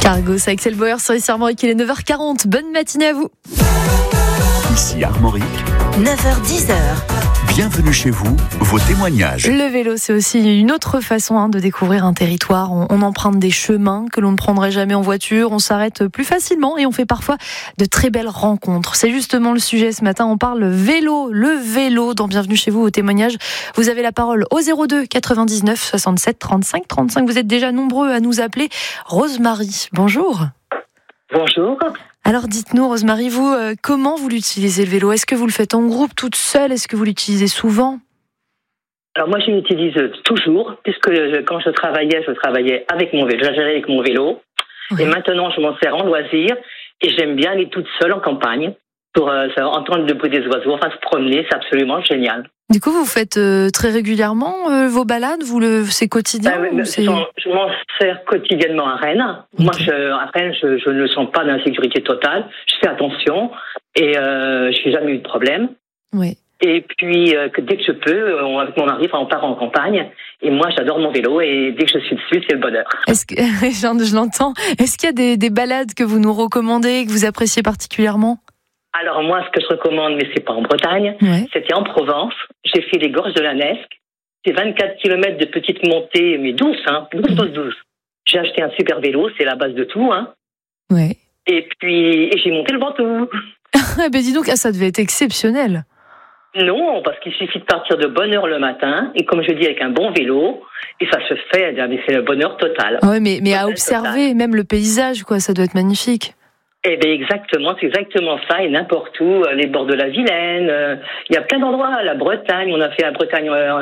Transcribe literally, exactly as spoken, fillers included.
Argos, Axel Bauer sur ici Armorique, il est neuf heures quarante. Bonne matinée à vous. Ici Armorique, neuf heures dix. bienvenue chez vous, vos témoignages. Le vélo, c'est aussi une autre façon hein, de découvrir un territoire. On, on emprunte des chemins que l'on ne prendrait jamais en voiture, on s'arrête plus facilement et on fait parfois de très belles rencontres. C'est justement le sujet ce matin, on parle vélo, le vélo dans Bienvenue chez vous, vos témoignages. Vous avez la parole au zéro deux quatre-vingt-dix-neuf soixante-sept trente-cinq trente-cinq. Vous êtes déjà nombreux à nous appeler. Rosemarie, bonjour. Bonjour. Alors dites-nous, Rosemarie, vous, euh, comment vous l'utilisez le vélo ? Est-ce que vous le faites en groupe, toute seule ? Est-ce que vous l'utilisez souvent ? Alors moi, je l'utilise toujours, puisque je, quand je travaillais, je travaillais avec mon vélo, j'allais avec mon vélo. Oui. Et maintenant, je m'en sers en loisir. Et j'aime bien aller toute seule en campagne pour euh, entendre le bruit des oiseaux, enfin se promener, c'est absolument génial. Du coup, vous faites euh, très régulièrement euh, vos balades, vous le, c'est quotidien Ben, ou c'est... je, je m'en sers quotidiennement à Rennes. Okay. Moi, je, à Rennes, je, je ne sens pas d'insécurité totale. Je fais attention et euh, je n'ai jamais eu de problème. Oui. Et puis, euh, que dès que je peux, on, avec mon mari, on part en campagne. Et moi, j'adore mon vélo et dès que je suis dessus, c'est le bonheur. Est-ce que, je l'entends. Est-ce qu'il y a des, des balades que vous nous recommandez, que vous appréciez particulièrement ? Alors moi, ce que je recommande, mais c'est pas en Bretagne, ouais. C'était en Provence. J'ai fait les gorges de la Nesque. C'est vingt-quatre kilomètres de petites montées, mais douces, hein, douces, douces, douces. J'ai acheté un super vélo, c'est la base de tout, hein. Ouais. Et puis, et j'ai monté le Ventoux. Ah ben dis donc, ah, ça devait être exceptionnel. Non, parce qu'il suffit de partir de bonne heure le matin, et comme je dis, avec un bon vélo, et ça se fait, c'est le bonheur total. Ah ouais, mais, mais à observer, total. Même le paysage, quoi, ça doit être magnifique. Eh bien, exactement, c'est exactement ça, et n'importe où, les bords de la Vilaine, il y a plein d'endroits, la Bretagne, on a fait la Bretagne